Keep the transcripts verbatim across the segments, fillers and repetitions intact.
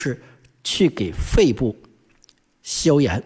是去给肺部消炎，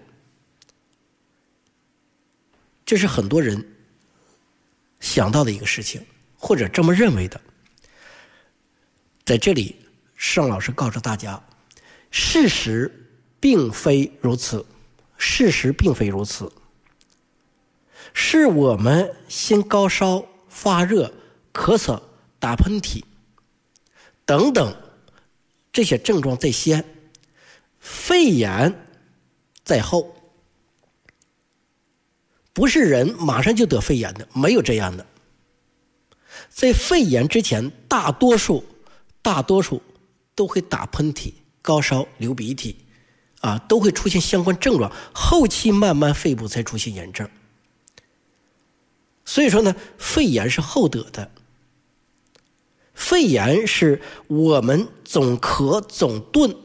这是很多人想到的一个事情，或者这么认为的。在这里，盛老师告诉大家，事实并非如此，事实并非如此，是我们先高烧、发热、咳嗽、打喷嚏等等这些症状在先，肺炎在后。不是人马上就得肺炎的，没有这样的。在肺炎之前，大多数大多数都会打喷嚏、高烧、流鼻涕啊，都会出现相关症状，后期慢慢肺部才出现炎症。所以说呢，肺炎是后得的。肺炎是我们总咳总顿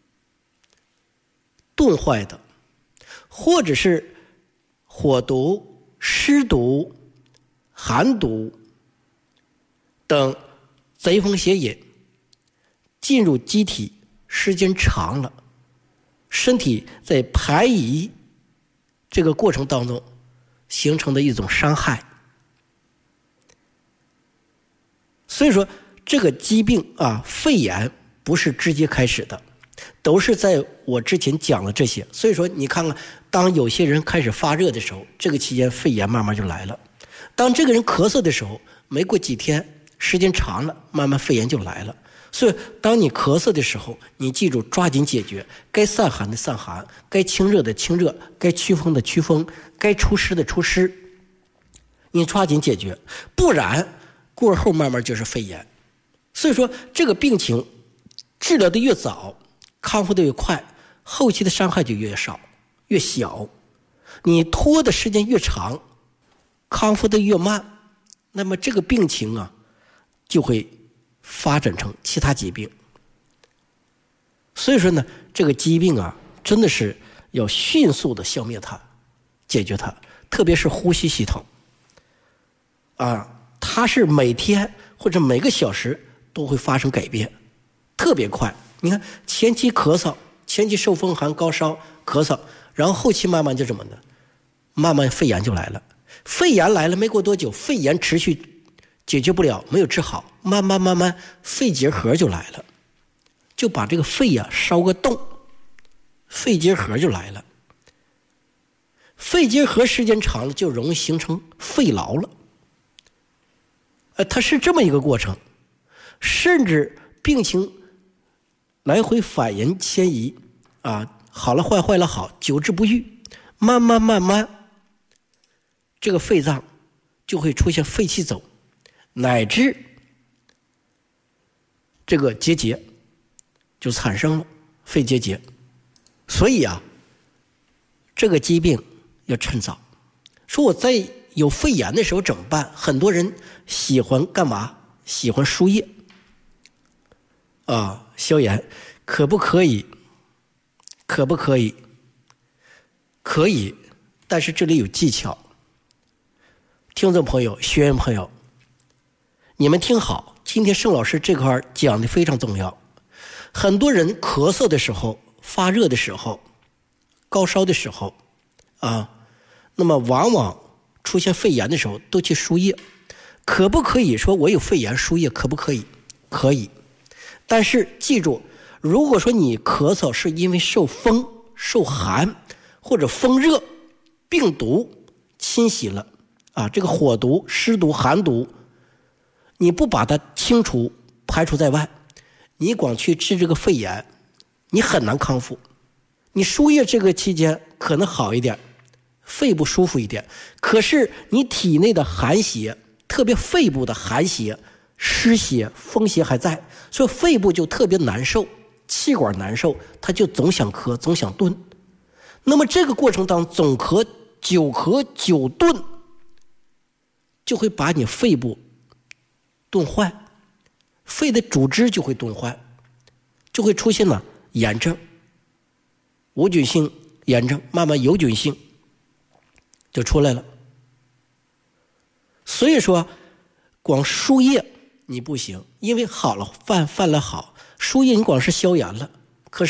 顿坏的，或者是火毒、湿毒、寒毒等贼风邪引进入机体时间长了，身体在排遗这个过程当中形成的一种伤害。所以说这个疾病啊，肺炎不是直接开始的，都是在我之前讲了这些。所以说你看看，当有些人开始发热的时候，这个期间肺炎慢慢就来了。当这个人咳嗽的时候，没过几天，时间长了，慢慢肺炎就来了。所以当你咳嗽的时候，你记住抓紧解决，该散寒的散寒，该清热的清热，该祛风的祛风，该除湿的除湿，你抓紧解决，不然过后慢慢就是肺炎。所以说这个病情治疗的越早，康复的越快，后期的伤害就越少越小。你拖的时间越长，康复的越慢，那么这个病情啊就会发展成其他疾病。所以说呢，这个疾病啊真的是要迅速的消灭它，解决它，特别是呼吸系统啊，它是每天或者每个小时都会发生改变，特别快。你看前期咳嗽，前期受风寒高烧咳嗽，然后后期慢慢就怎么呢？慢慢肺炎就来了。肺炎来了没过多久，肺炎持续解决不了，没有治好，慢慢慢慢肺结核就来了，就把这个肺呀、啊、烧个洞，肺结核就来了。肺结核时间长了就容易形成肺痨了。呃，它是这么一个过程，甚至病情来回反应迁移啊，好了坏坏了好，久治不愈，慢慢慢慢这个肺脏就会出现肺气走，乃至这个结节就产生了肺结节。所以啊，这个疾病要趁早。说我在有肺炎的时候怎么办？很多人喜欢干嘛？喜欢输液啊，消炎。可不可以？可不可以？可以，但是这里有技巧。听众朋友、学员朋友，你们听好，今天盛老师这块讲的非常重要。很多人咳嗽的时候、发热的时候、高烧的时候啊，那么往往出现肺炎的时候都去输液。可不可以说我有肺炎输液？可不可以？可以。但是记住，如果说你咳嗽是因为受风、受寒或者风热病毒侵袭了啊，这个火毒、湿毒、寒毒，你不把它清除排除在外，你光去治这个肺炎，你很难康复。你输液这个期间可能好一点，肺部舒服一点，可是你体内的寒邪，特别肺部的寒邪、湿邪、风邪还在，所以肺部就特别难受，气管难受，他就总想咳，总想顿。那么这个过程当中总咳、久咳、久顿，就会把你肺部顿坏，肺的组织就会顿坏，就会出现了炎症，无菌性炎症，慢慢有菌性就出来了。所以说光输液你不行，因为好了犯犯了好，输液你光是消炎了，